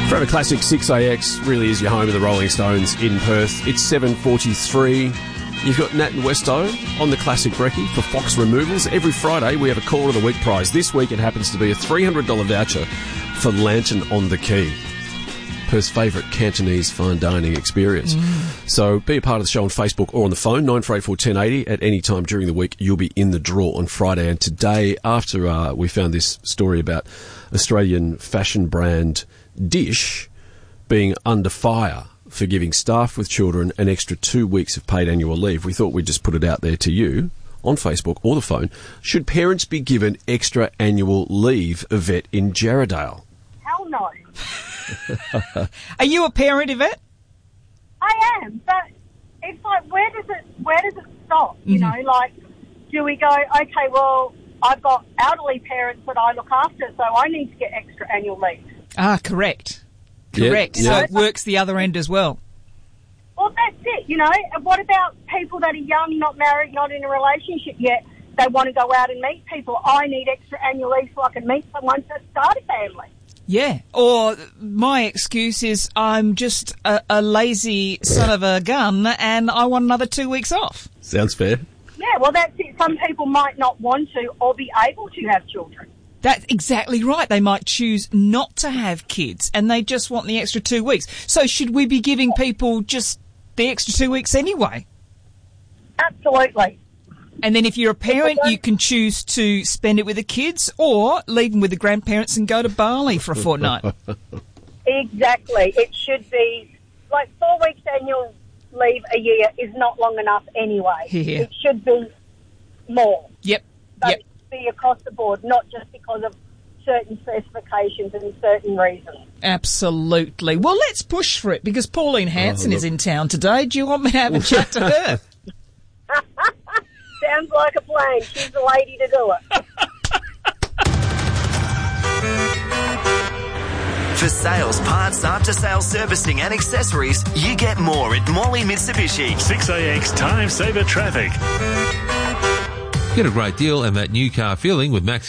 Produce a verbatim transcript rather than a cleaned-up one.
Forever Classic six A X really is your home of the Rolling Stones in Perth. It's seven forty-three. You've got Nat and Westo on the Classic Brekkie for Fox Removals. Every Friday we have a Caller of the Week prize. This week it happens to be a three hundred dollars voucher for Lantern on the Quay, Perth's favourite Cantonese fine dining experience. Mm. So be a part of the show on Facebook or on the phone, nine four eight four, one oh eight oh. At any time during the week, you'll be in the draw on Friday. And today, after uh, we found this story about Australian fashion brand Dish being under fire for giving staff with children an extra two weeks of paid annual leave, we thought we'd just put it out there to you on Facebook or the phone. Should parents be given extra annual leave, Yvette in Jarrahdale? Hell no. Are you a parent, Yvette? I am, but it's like, where does it where does it stop? Mm-hmm. You know, like, do we go, okay, well, I've got elderly parents that I look after, so I need to get extra annual leave. Ah, correct. Correct. Yeah, so yeah. it works the other end as well. Well, that's it, you know. And what about people that are young, not married, not in a relationship yet? They want to go out and meet people. I need extra annual leave so I can meet someone to start a family. Yeah. Or my excuse is I'm just a, a lazy son of a gun and I want another two weeks off. Sounds fair. Yeah, well, that's it. Some people might not want to or be able to have children. That's exactly right. They might choose not to have kids and they just want the extra two weeks. So should we be giving people just the extra two weeks anyway? Absolutely. And then if you're a parent, you can choose to spend it with the kids or leave them with the grandparents and go to Bali for a fortnight. Exactly. It should be, like, four weeks annual leave a year is not long enough anyway. Yeah. It should be more. Yep. But Yep. it should be across the board, not just because of certain specifications and certain reasons. Absolutely. Well, let's push for it because Pauline Hanson oh, is in town today. Do you want me to have a chat to her? Sounds like a plan. She's the lady to do it. For sales, parts, after-sales servicing and accessories, you get more at Morley Mitsubishi. six A X Time Saver Traffic. Get a great deal and that new car feeling with Max